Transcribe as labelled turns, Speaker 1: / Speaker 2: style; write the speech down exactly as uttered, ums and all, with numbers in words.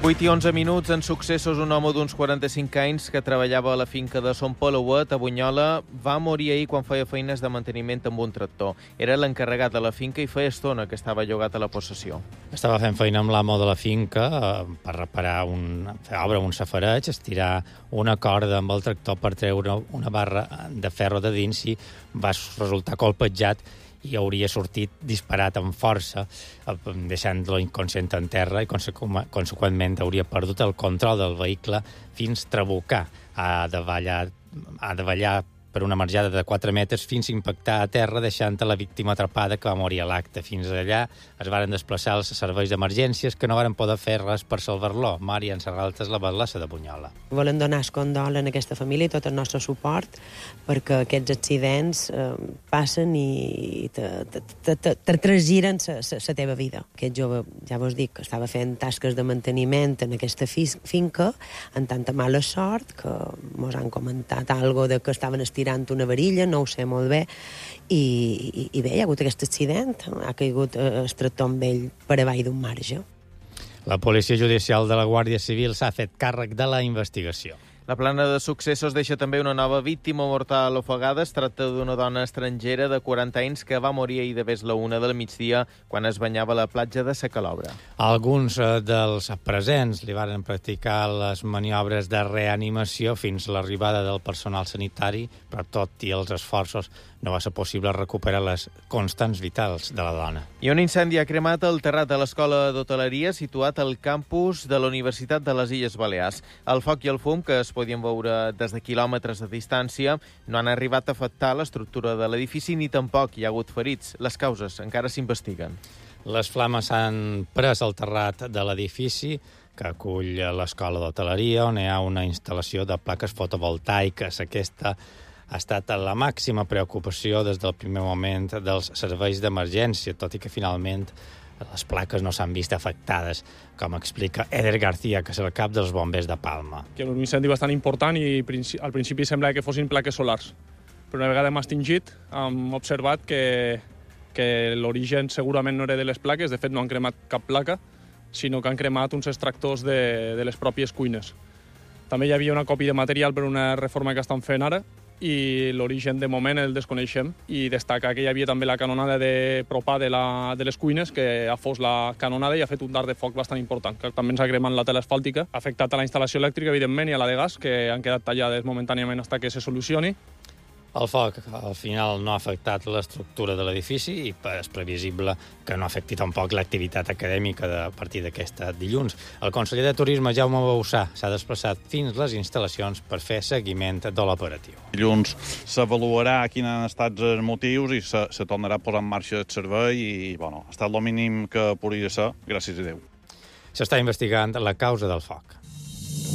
Speaker 1: vuit i onze minuts. En successos, un home d'uns quaranta-cinc anys que treballava a la finca de Son Palouet, a Bunyola, va morir ahir quan feia feines de manteniment amb un tractor. Era l'encarregat de la finca i feia estona que estava llogat a la possessió.
Speaker 2: Estava fent feina amb l'amo de la finca eh, per reparar un, fer obra, un safareig, estirar una corda amb el tractor per treure una barra de ferro de dins i va resultar colpejat i hauria sortit disparat amb força, deixant-lo inconscient en terra i, conseqüentment, hauria perdut el control del vehicle fins trabucar. Ha de ballar, ha de ballar per una marjada de quatre metres fins a impactar a terra, deixant la víctima atrapada, que va morir a l'acte. Fins allà es varen desplaçar els serveis d'emergències, que no varen poder fer res per salvar-lo. Mària Serraltes, la batlessa de Bunyola.
Speaker 3: Volem donar el condol a aquesta família i tot el nostre suport, perquè aquests accidents eh, passen i te, te, te, te, te trasgiren la teva vida. Aquest jove, ja vos dic, que estava fent tasques de manteniment en aquesta finca, amb tanta mala sort, que mos han comentat algo de que estaven estirant una varilla, no ho sé molt bé, i, i, i bé, hi ha hagut aquest accident, ha caigut el tractor amb ell per avall d'un marge.
Speaker 2: La Policia Judicial de la Guàrdia Civil s'ha fet càrrec de la investigació.
Speaker 1: La plana de successos deixa també una nova víctima mortal ofegada. Es tracta d'una dona estrangera de quaranta anys que va morir ahir de vés la una del migdia quan es banyava a la platja de Sa Calobra.
Speaker 2: Alguns dels presents li varen practicar les maniobres de reanimació fins a l'arribada del personal sanitari, però tot i els esforços no va ser possible recuperar les constants vitals de la dona.
Speaker 1: I un incendi ha cremat el terrat de l'Escola d'Hoteleria situat al campus de la Universitat de les Illes Balears. El foc i el fum, que es podien veure des de quilòmetres de distància, no han arribat a afectar l'estructura de l'edifici ni tampoc hi ha hagut ferits. Les causes encara s'investiguen.
Speaker 2: Les flames han pres el terrat de l'edifici que acull l'Escola d'Hoteleria, on hi ha una instal·lació de plaques fotovoltaiques. Aquesta ha estat la màxima preocupació des del primer moment dels serveis d'emergència, tot i que finalment les plaques no s'han vist afectades, com explica Eder García, que és el cap dels bombers de Palma.
Speaker 4: Que era un incendi bastant important i al principi semblava que fossin plaques solars. Però una vegada hem extingit, hem observat que, que l'origen segurament no era de les plaques, de fet no han cremat cap placa, sinó que han cremat uns extractors de, de les pròpies cuines. També hi havia una còpia de material per una reforma que estan fent ara, i l'origen de moment el desconeixem, i destaca que hi havia també la canonada de propà de, la, de les cuines, que ha fos la canonada i ha fet un dard de foc bastant important, que també ens ha cremat la tela asfàltica, ha afectat a la instal·lació elèctrica, evidentment, i a la de gas, que han quedat tallades momentàniament fins que se solucioni.
Speaker 2: El foc, al final, no ha afectat l'estructura de l'edifici i és previsible que no afecti tampoc l'activitat acadèmica de, a partir d'aquest dilluns. El conseller de Turisme, Jaume Bausà, s'ha desplaçat fins les instal·lacions per fer seguiment de l'operatiu.
Speaker 5: Dilluns s'avaluarà quins han estat els motius i se, se tornarà a posar en marxa el servei i, bueno, ha estat el mínim que podria ser, gràcies a Déu.
Speaker 2: S'està investigant la causa del foc.